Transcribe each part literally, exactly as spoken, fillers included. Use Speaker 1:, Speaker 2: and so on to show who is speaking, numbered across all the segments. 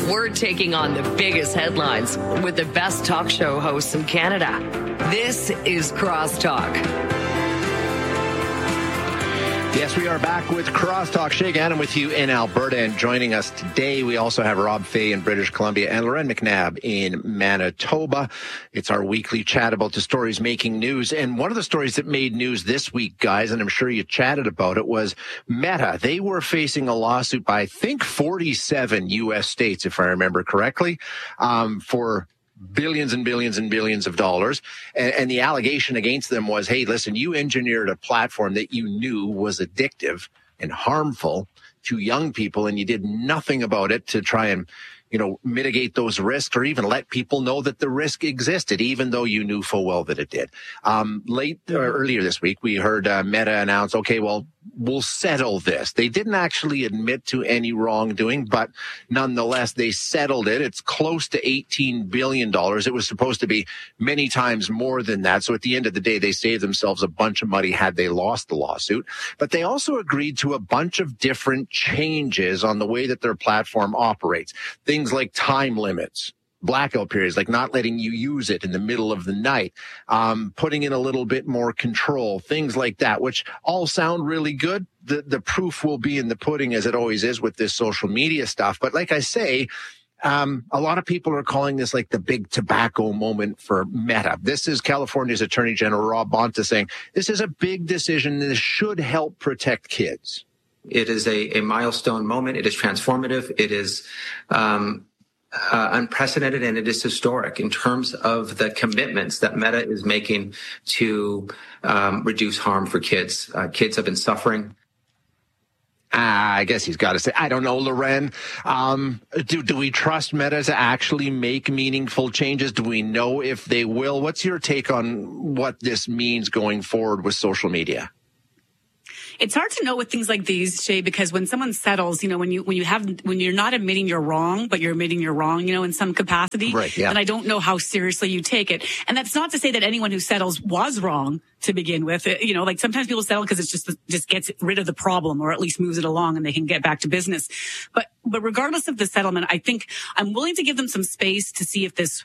Speaker 1: We're taking on the biggest headlines with the best talk show hosts in Canada. This is Crosstalk.
Speaker 2: Yes, we are back with Crosstalk. Shay Gannon with you in Alberta, and joining us today, we also have Rob Fay in British Columbia and Loren McNabb in Manitoba. It's our weekly chat about the stories making news. And one of the stories that made news this week, guys, and I'm sure you chatted about it, was Meta. They were facing a lawsuit by, I think, forty-seven U S states, if I remember correctly, um, for billions and billions and billions of dollars. And, and the allegation against them was, hey, listen, you engineered a platform that you knew was addictive and harmful to young people, and you did nothing about it to try and, you know, mitigate those risks or even let people know that the risk existed, even though you knew full well that it did. Um, late or earlier this week, we heard uh, Meta announce, okay, well, we'll settle this. They didn't actually admit to any wrongdoing, but nonetheless, they settled it. It's close to eighteen billion dollars. It was supposed to be many times more than that. So at the end of the day, they saved themselves a bunch of money had they lost the lawsuit. But they also agreed to a bunch of different changes on the way that their platform operates. Things like time limits, blackout periods, like not letting you use it in the middle of the night, um, putting in a little bit more control, things like that, which all sound really good. The, the proof will be in the pudding, as it always is with this social media stuff. But like I say, um, a lot of people are calling this like the big tobacco moment for Meta. This is California's Attorney General Rob Bonta saying this is a big decision. This should help protect kids.
Speaker 3: It is a, a milestone moment. It is transformative. It is um, uh, unprecedented, and it is historic in terms of the commitments that Meta is making to um, reduce harm for kids. Uh, kids have been suffering.
Speaker 2: Ah, I guess he's got to say, I don't know, Loren. Um, do, do we trust Meta to actually make meaningful changes? Do we know if they will? What's your take on what this means going forward with social media?
Speaker 4: It's hard to know with things like these, Shay, because when someone settles, you know, when you when you have when you're not admitting you're wrong, but you're admitting you're wrong, you know, in some capacity,
Speaker 2: right, yeah.
Speaker 4: then I don't know how seriously you take it. And that's not to say that anyone who settles was wrong to begin with. You know, like sometimes people settle because it's just just gets rid of the problem, or at least moves it along, and they can get back to business. But but regardless of the settlement, I think I'm willing to give them some space to see if this.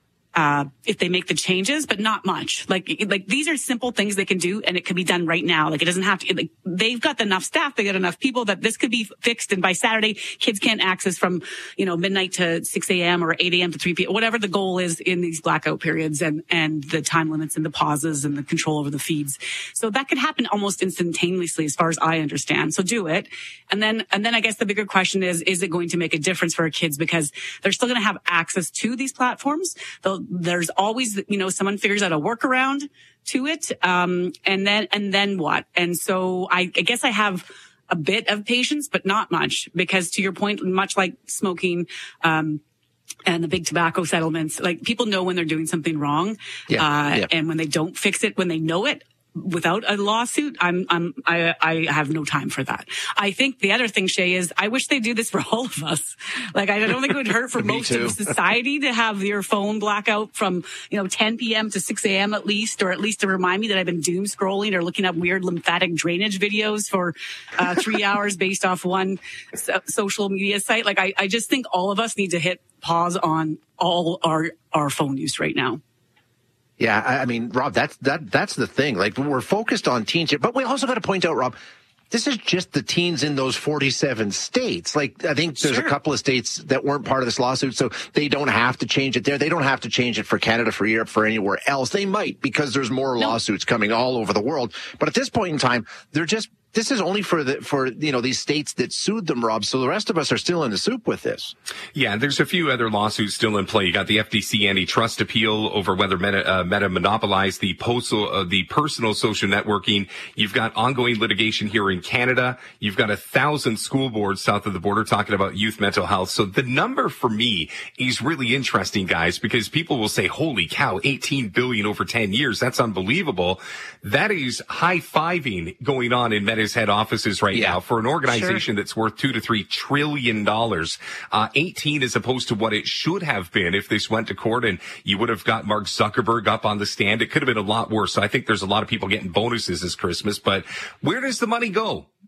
Speaker 4: Uh, if they make the changes, but not much. Like, like these are simple things they can do, and it can be done right now. Like, it doesn't have to, like, they've got enough staff, they got enough people that this could be fixed. And by Saturday, kids can't access from, you know, midnight to six a.m. or eight a.m. to three p.m., whatever the goal is in these blackout periods, and, and the time limits and the pauses and the control over the feeds. So that could happen almost instantaneously as far as I understand. So do it. And then, and then I guess the bigger question is, is it going to make a difference for our kids? Because they're still going to have access to these platforms. They'll, There's always, you know, someone figures out a workaround to it. Um, and then, and then what? And so I, I guess I have a bit of patience, but not much, because to your point, much like smoking, um, and the big tobacco settlements, like people know when they're doing something wrong.
Speaker 2: Yeah,
Speaker 4: uh,
Speaker 2: yeah.
Speaker 4: And when they don't fix it, when they know it, without a lawsuit, I'm, I'm, I, I have no time for that. I think the other thing, Shay, is I wish they do this for all of us. Like, I don't think it would hurt for most
Speaker 2: too.
Speaker 4: of society to have your phone blackout from, you know, ten p.m. to six a.m. at least, or at least to remind me that I've been doom scrolling or looking up weird lymphatic drainage videos for uh, three hours based off one so- social media site. Like, I, I just think all of us need to hit pause on all our, our phone use right now.
Speaker 2: Yeah, I mean, Rob, that's that that's the thing. Like, we're focused on teens here, but we also got to point out, Rob, this is just the teens in those forty-seven states. Like, I think there's sure. a couple of states that weren't part of this lawsuit, so they don't have to change it there. They don't have to change it for Canada, for Europe, for anywhere else. They might, because there's more no. lawsuits coming all over the world. But at this point in time, they're just this is only for the for you know these states that sued them, Rob. So the rest of us are still in the soup with this.
Speaker 5: Yeah, there's a few other lawsuits still in play. You got the F T C antitrust appeal over whether Meta, uh, Meta monopolized the postal, uh, the personal social networking. You've got ongoing litigation here in Canada. You've got a thousand school boards south of the border talking about youth mental health. So the number for me is really interesting, guys, because people will say, "Holy cow, eighteen billion over ten years. That's unbelievable." That is high-fiving going on in Meta's head offices right yeah. now for an organization sure. that's worth two to three trillion dollars. Uh, eighteen as opposed to what it should have been if this went to court and you would have got Mark Zuckerberg up on the stand. It could have been a lot worse. So I think there's a lot of people getting bonuses this Christmas, but where does the money go?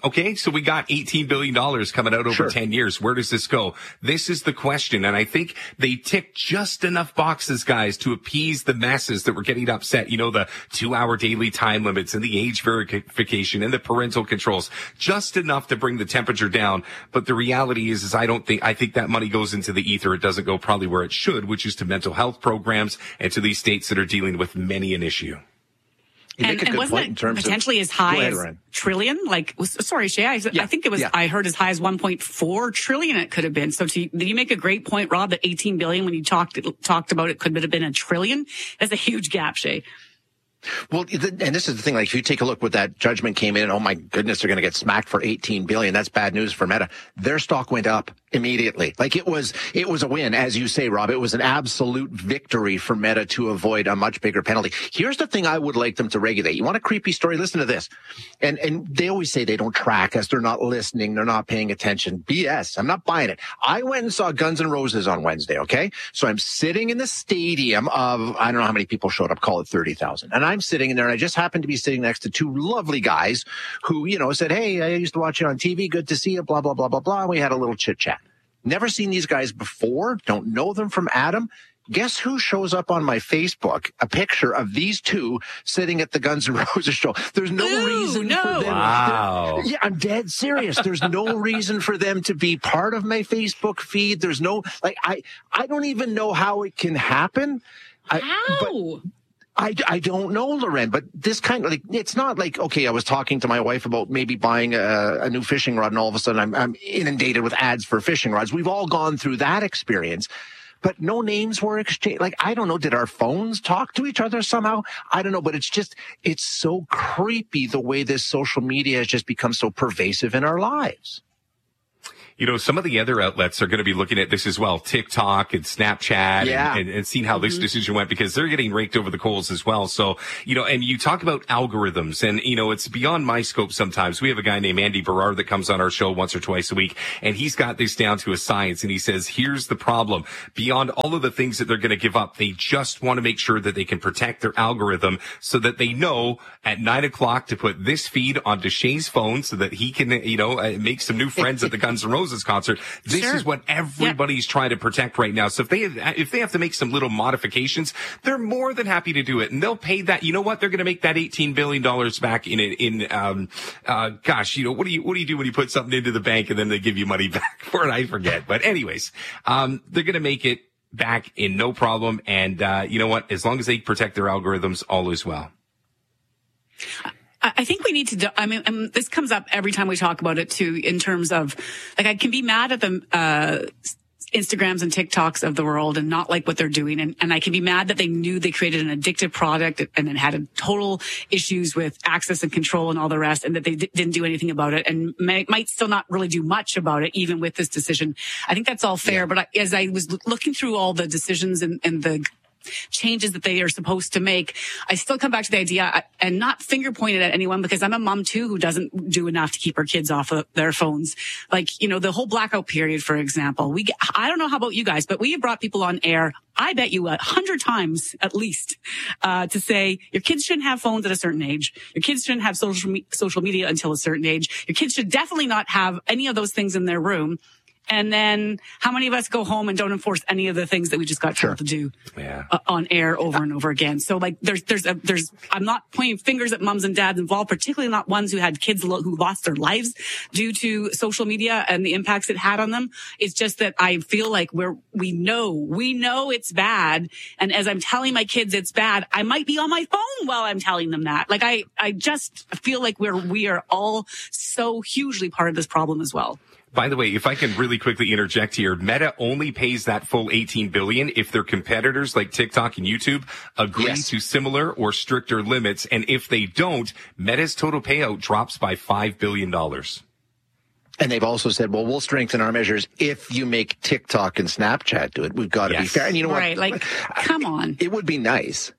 Speaker 5: Okay, so we got eighteen billion dollars coming out over
Speaker 2: Sure.
Speaker 5: ten years. Where does this go? This is the question. And I think they tick just enough boxes, guys, to appease the masses that were getting upset. You know, the two hour daily time limits and the age verification and the parental controls. Just enough to bring the temperature down. But the reality is, is I don't think, I think that money goes into the ether. It doesn't go probably where it should, which is to mental health programs and to these states that are dealing with many an issue.
Speaker 2: You
Speaker 4: And,
Speaker 2: make a
Speaker 4: and
Speaker 2: good
Speaker 4: wasn't
Speaker 2: point in
Speaker 4: it
Speaker 2: terms
Speaker 4: potentially
Speaker 2: of,
Speaker 4: as high
Speaker 2: Go ahead,
Speaker 4: as
Speaker 2: Ryan.
Speaker 4: trillion? Like, was, sorry, Shay, I,
Speaker 2: Yeah,
Speaker 4: I think it was,
Speaker 2: yeah.
Speaker 4: I heard as high as one point four trillion it could have been. So to, you make a great point, Rob, that eighteen billion, when you talked, talked about it could have been a trillion. That's a huge gap, Shay.
Speaker 2: Well, and this is the thing, like if you take a look what that judgment came in, oh my goodness, they're going to get smacked for eighteen billion. That's bad news for Meta. Their stock went up immediately. Like it was, it was a win, as you say, Rob. It was an absolute victory for Meta to avoid a much bigger penalty. Here's the thing I would like them to regulate. You want a creepy story? Listen to this. And, and they always say they don't track us. They're not listening. They're not paying attention. B S. I'm not buying it. I went and saw Guns N' Roses on Wednesday. Okay. So I'm sitting in the stadium of, I don't know how many people showed up, call it thirty thousand. And I'm sitting in there and I just happened to be sitting next to two lovely guys who, you know, said, hey, I used to watch you on T V. Good to see you. Blah, blah, blah, blah, blah. And we had a little chit chat. Never seen these guys before. Don't know them from Adam. Guess who shows up on my Facebook? A picture of these two sitting at the Guns N' Roses show. There's no
Speaker 4: Ooh,
Speaker 2: reason
Speaker 4: no.
Speaker 2: for them.
Speaker 5: Wow.
Speaker 2: Yeah, I'm dead serious. There's no reason for them to be part of my Facebook feed. There's no, like, I, I don't even know how it can happen. I, but,
Speaker 4: How?
Speaker 2: I, I don't know, Loren, but this kind of like, it's not like, okay, I was talking to my wife about maybe buying a, a new fishing rod and all of a sudden I'm, I'm inundated with ads for fishing rods. We've all gone through that experience, but no names were exchanged. Like, I don't know. Did our phones talk to each other somehow? I don't know, but it's just, it's so creepy the way this social media has just become so pervasive in our lives.
Speaker 5: You know, some of the other outlets are going to be looking at this as well, TikTok and Snapchat,
Speaker 2: Yeah.
Speaker 5: and, and, and seeing how this decision went, because they're getting raked over the coals as well. So, you know, and you talk about algorithms, and, you know, it's beyond my scope sometimes. We have a guy named Andy Berard that comes on our show once or twice a week, and he's got this down to a science, and he says, here's the problem. Beyond all of the things that they're going to give up, they just want to make sure that they can protect their algorithm so that they know at nine o'clock to put this feed onto Shay's phone so that he can, you know, uh, make some new friends at the Guns N' Roses concert. This
Speaker 4: Sure.
Speaker 5: is what everybody's trying to protect right now. So if they if they have to make some little modifications, they're more than happy to do it, and they'll pay that. You know what? They're going to make that eighteen billion dollars back in in um uh gosh, you know what do you what do you do when you put something into the bank and then they give you money back for it? I forget, but anyways, um they're going to make it back in no problem. And uh you know what? As long as they protect their algorithms, all is well.
Speaker 4: I think we need to, do, I mean, and this comes up every time we talk about it too, in terms of, like, I can be mad at the, uh, Instagrams and TikToks of the world and not like what they're doing. And, and I can be mad that they knew they created an addictive product and then had a total issues with access and control and all the rest, and that they d- didn't do anything about it and may, might still not really do much about it, even with this decision. I think that's all fair. Yeah. But I, as I was looking through all the decisions and, and the changes that they are supposed to make, I still come back to the idea, and not finger pointed at anyone, because I'm a mom too who doesn't do enough to keep her kids off of their phones. Like, you know, the whole blackout period, for example, we, I don't know how about you guys, but we have brought people on air, I bet you a hundred times at least, uh, to say your kids shouldn't have phones at a certain age. Your kids shouldn't have social, me- social media until a certain age. Your kids should definitely not have any of those things in their room. And then how many of us go home and don't enforce any of the things that we just got told
Speaker 2: Sure.
Speaker 4: to do
Speaker 5: Yeah.
Speaker 4: uh, on air over and over again? So like there's, there's, a, there's, I'm not pointing fingers at moms and dads involved, particularly not ones who had kids lo- who lost their lives due to social media and the impacts it had on them. It's just that I feel like we're, we know, we know it's bad. And as I'm telling my kids it's bad, I might be on my phone while I'm telling them that. Like I, I just feel like we're, we are all so hugely part of this problem as well.
Speaker 5: By the way, if I can really quickly interject here, Meta only pays that full eighteen billion dollars if their competitors like TikTok and YouTube agree
Speaker 2: Yes.
Speaker 5: to similar or stricter limits. And if they don't, Meta's total payout drops by five billion dollars.
Speaker 2: And they've also said, well, we'll strengthen our measures if you make TikTok and Snapchat do it. We've got to
Speaker 5: Yes.
Speaker 2: be fair. And you know
Speaker 4: Right.
Speaker 2: what?
Speaker 4: Like, come on.
Speaker 2: It would be nice.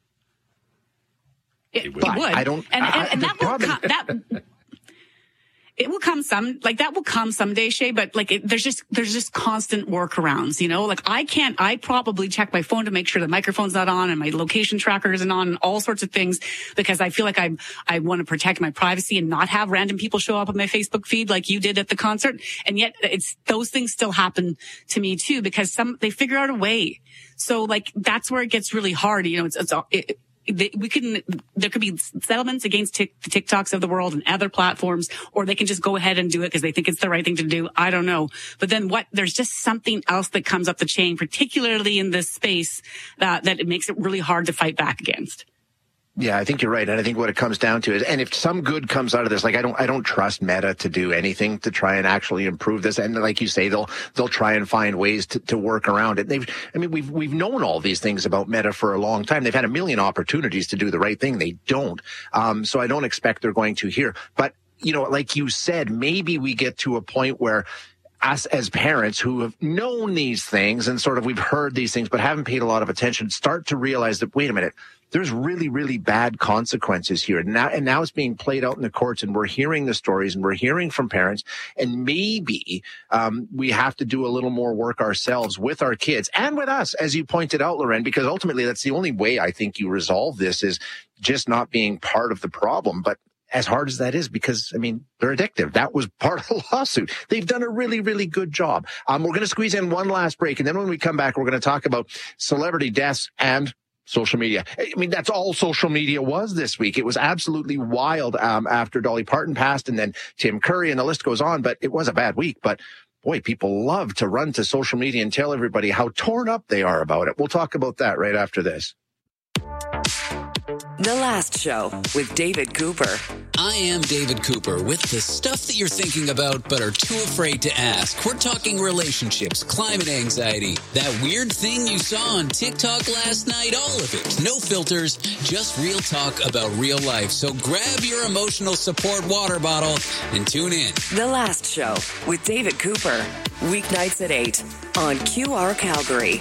Speaker 4: It,
Speaker 5: It would.
Speaker 4: it would.
Speaker 2: I don't-
Speaker 4: And,
Speaker 2: I-
Speaker 4: and, and
Speaker 2: the
Speaker 4: that will
Speaker 2: problem-
Speaker 4: co- that It will come some, like that will come someday, Shay, but like it, there's just, there's just constant workarounds, you know, like I can't, I probably check my phone to make sure the microphone's not on and my location tracker isn't on and all sorts of things because I feel like I'm, I want to protect my privacy and not have random people show up on my Facebook feed like you did at the concert. And yet it's, those things still happen to me too because some, they figure out a way. So like that's where it gets really hard. You know, it's, it's, it, we can, there could be settlements against tic, the TikToks of the world and other platforms, or they can just go ahead and do it because they think it's the right thing to do. I don't know. But then what, there's just something else that comes up the chain, particularly in this space, that, that it makes it really hard to fight back against.
Speaker 2: Yeah, I think you're right. And I think what it comes down to is, and if some good comes out of this, like I don't, I don't trust Meta to do anything to try and actually improve this. And like you say, they'll, they'll try and find ways to, to work around it. They've, I mean, we've, we've known all these things about Meta for a long time. They've had a million opportunities to do the right thing. They don't. Um, so I don't expect they're going to here. But, you know, like you said, maybe we get to a point where us as parents who have known these things and sort of we've heard these things but haven't paid a lot of attention start to realize that, wait a minute, there's really, really bad consequences here. And now, and now it's being played out in the courts and we're hearing the stories and we're hearing from parents. And maybe um, we have to do a little more work ourselves with our kids and with us, as you pointed out, Loren, because ultimately that's the only way I think you resolve this is just not being part of the problem. But as hard as that is, because, I mean, they're addictive. That was part of the lawsuit. They've done a really, really good job. Um, we're going to squeeze in one last break. And then when we come back, we're going to talk about celebrity deaths and social media. I mean, that's all social media was this week. It was absolutely wild um, after Dolly Parton passed and then Tim Curry and the list goes on. But it was a bad week. But boy, people love to run to social media and tell everybody how torn up they are about it. We'll talk about that right after this.
Speaker 1: The Last Show with David Cooper.
Speaker 6: I am David Cooper with the stuff that you're thinking about but are too afraid to ask. We're talking relationships, climate anxiety, that weird thing you saw on TikTok last night, all of it. No filters, just real talk about real life. So grab your emotional support water bottle and tune in.
Speaker 1: The Last Show with David Cooper. Weeknights at eight on Q R Calgary.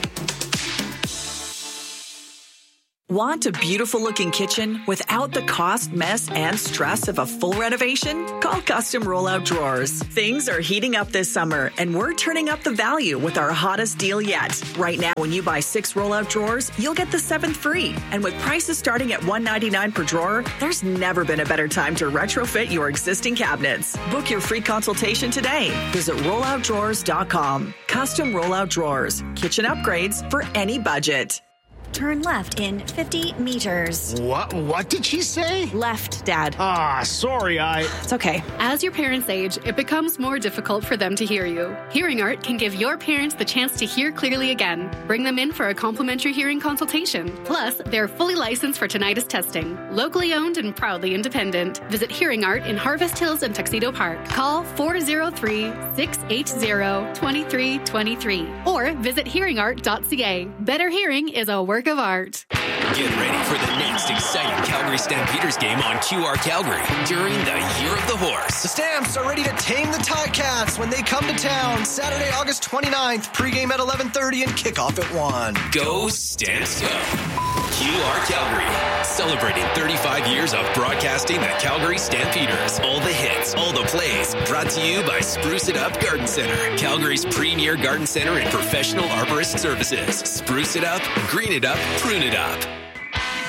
Speaker 7: Want a beautiful-looking kitchen without the cost, mess, and stress of a full renovation? Call Custom Rollout Drawers. Things are heating up this summer, and we're turning up the value with our hottest deal yet. Right now, when you buy six rollout drawers, you'll get the seventh free. And with prices starting at one hundred ninety-nine dollars per drawer, there's never been a better time to retrofit your existing cabinets. Book your free consultation today. Visit rollout drawers dot com. Custom Rollout Drawers. Kitchen upgrades for any budget.
Speaker 8: Turn left in fifty meters.
Speaker 9: What? What did she say?
Speaker 8: Left, Dad.
Speaker 9: Ah, sorry, I...
Speaker 8: It's okay.
Speaker 10: As your parents age, it becomes more difficult for them to hear you. Hearing Art can give your parents the chance to hear clearly again. Bring them in for a complimentary hearing consultation. Plus, they're fully licensed for tinnitus testing. Locally owned and proudly independent. Visit Hearing Art in Harvest Hills and Tuxedo Park. Call four oh three, six eight zero, two three two three or visit hearing art dot c a. Better hearing is a work of art.
Speaker 6: Get ready for the next exciting Calgary Stampeders game on Q R Calgary during the Year of the Horse.
Speaker 11: The Stamps are ready to tame the Ticats when they come to town Saturday, August twenty-ninth. Pregame at eleven thirty and kickoff at one.
Speaker 6: Go Stamps go! Q R Calgary, celebrating thirty-five years of broadcasting the Calgary Stampeders. All the hits, all the plays, brought to you by Spruce It Up Garden Center, Calgary's premier garden center and professional arborist services. Spruce it up, green it up, prune it up.